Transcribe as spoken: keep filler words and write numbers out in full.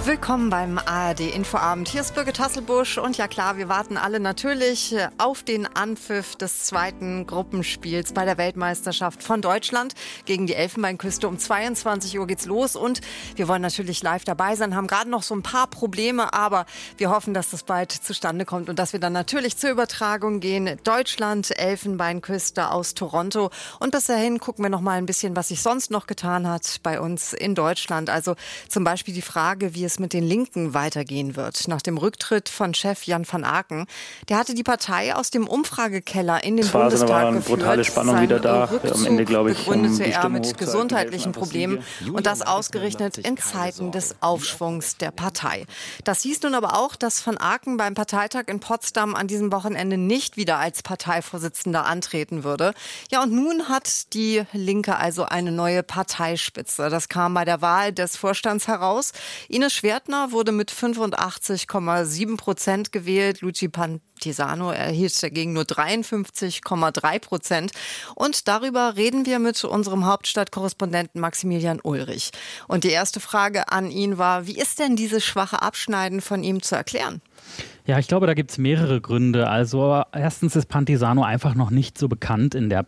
Willkommen beim A R D-Infoabend. Hier ist Birgit Hasselbusch und ja klar, wir warten alle natürlich auf den Anpfiff des zweiten Gruppenspiels bei der Weltmeisterschaft von Deutschland gegen die Elfenbeinküste. Um zweiundzwanzig Uhr geht's los und wir wollen natürlich live dabei sein, haben gerade noch so ein paar Probleme, aber wir hoffen, dass das bald zustande kommt und dass wir dann natürlich zur Übertragung gehen. Deutschland, Elfenbeinküste aus Toronto und bis dahin gucken wir noch mal ein bisschen, was sich sonst noch getan hat bei uns in Deutschland. Also zum Beispiel die Frage, wie es mit den Linken weitergehen wird. Nach dem Rücktritt von Chef Jan van Aken. Der hatte die Partei aus dem Umfragekeller in den es war Bundestag also eine geführt. brutale Spannung Sein wieder da. Rückzug Am Ende, glaube ich, um begründete die er Stimmung mit gesundheitlichen Problemen und das ausgerechnet in Zeiten des Aufschwungs der Partei. Das hieß nun aber auch, dass van Aken beim Parteitag in Potsdam an diesem Wochenende nicht wieder als Parteivorsitzender antreten würde. Ja, und nun hat die Linke also eine neue Parteispitze. Das kam bei der Wahl des Vorstands heraus. Ines Schwertner wurde mit fünfundachtzig Komma sieben Prozent gewählt. Luigi Pantisano erhielt dagegen nur dreiundfünfzig Komma drei Prozent. Und darüber reden wir mit unserem Hauptstadtkorrespondenten Maximilian Ulrich. Und die erste Frage an ihn war, wie ist denn dieses schwache Abschneiden von ihm zu erklären? Ja, ich glaube, da gibt es mehrere Gründe. Also erstens ist Pantisano einfach noch nicht so bekannt in der